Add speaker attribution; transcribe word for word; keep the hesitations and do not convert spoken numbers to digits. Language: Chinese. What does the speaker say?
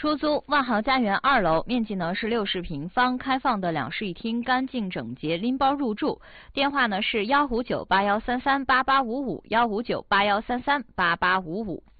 Speaker 1: 出租万豪家园二楼，面积呢是六十平方，开放的两室一厅，干净整洁，拎包入住。电话呢是幺五九八幺三三八八五五，幺五九八幺三三八八五五。